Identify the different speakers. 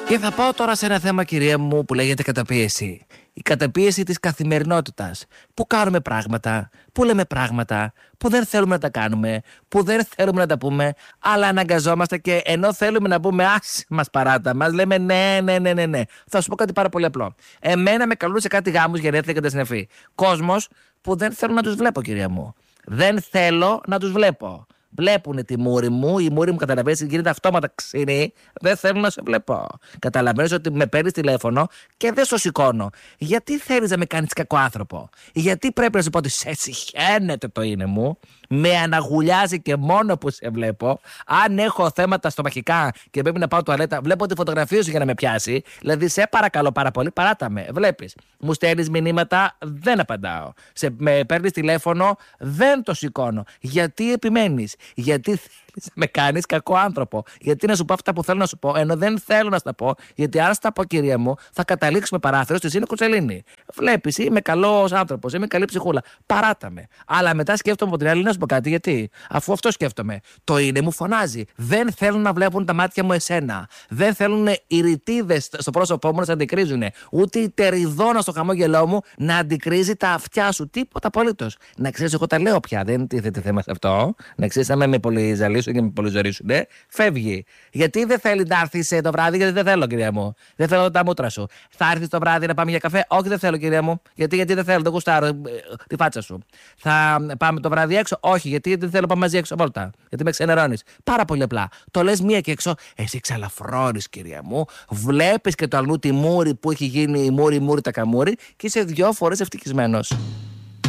Speaker 1: Και θα πάω τώρα σε ένα θέμα, κυρία μου, που λέγεται καταπίεση. Η καταπίεση της καθημερινότητας. Που κάνουμε πράγματα, που λέμε πράγματα, που δεν θέλουμε να τα κάνουμε, που δεν θέλουμε να τα πούμε, αλλά αναγκαζόμαστε και ενώ θέλουμε να πούμε ας μας παράτα, μας λέμε ναι. Θα σου πω κάτι πάρα πολύ απλό. Εμένα με καλούν σε κάτι γάμους, γενέθλια και τα συννεφή. Κόσμος που δεν θέλω να τους βλέπω, κυρία μου. Δεν θέλω να τους βλέπω. Βλέπουνε τη μούρη μου, η μούρη μου καταλαβαίνει, γίνεται αυτόματα ξινή. Δεν θέλω να σε βλέπω. Καταλαβαίνεις ότι με παίρνεις τηλέφωνο και δεν στο σηκώνω. Γιατί θέλεις να με κάνεις κακό άνθρωπο? Γιατί πρέπει να σου πω ότι σε συχαίνεται το είναι μου? Με αναγουλιάζει και μόνο που σε βλέπω. Αν έχω θέματα στομαχικά και πρέπει να πάω τουαλέτα, βλέπω τη φωτογραφία σου για να με πιάσει. Δηλαδή, σε παρακαλώ πάρα πολύ, παράτα με. Βλέπεις. Μου στέλνεις μηνύματα, δεν απαντάω. Με παίρνεις τηλέφωνο, δεν το σηκώνω. Γιατί επιμένεις? Γιατί θέλεις να με κάνεις κακό άνθρωπο? Γιατί να σου πω αυτά που θέλω να σου πω, ενώ δεν θέλω να στα πω? Γιατί αν στα πω, κυρία μου, θα καταλήξουμε παράθυρο στη Ζήνη Κουτσελίνη. Βλέπεις, είμαι καλός άνθρωπος, είμαι καλή ψυχούλα. Παράτα με. Αλλά μετά σκέφτομαι από την άλλη να σου πω κάτι, γιατί? Αφού αυτό σκέφτομαι. Το είναι μου φωνάζει. Δεν θέλουν να βλέπουν τα μάτια μου εσένα. Δεν θέλουν οι ρητίδες στο πρόσωπό μου να σε αντικρίζουν. Ούτε η τεριδόνα στο χαμόγελό μου να αντικρίζει τα αυτιά σου. Τίποτα απολύτως. Να ξέρεις, εγώ τα λέω πια. Δεν τίθεται θέμα σε αυτό. Να ξέρεις, άμα με πολύ ζαλίσουν και με πολύ ζωρίσουν, φεύγει. Γιατί δεν θέλει να έρθει το βράδυ? Γιατί δεν θέλω, κυρία μου. Δεν θέλω τα μούτρα σου. Θα έρθει το βράδυ να πάμε για καφέ? Όχι, δεν θέλω, κυρία μου. Γιατί δεν θέλω, δεν γουστάρω τη φάτσα σου. Θα πάμε το βράδυ έξω? Όχι, γιατί δεν θέλω να πάμε μαζί έξω βόλτα. Γιατί με ξενερώνεις. Πάρα πολύ απλά. Το λες μία και έξω, εσύ ξαλαφρώνεις, κυρία μου. Βλέπεις και το αλλού τη μούρη που έχει γίνει η μούρη τα καμούρη και είσαι 2 φορές ευτυχισμένος.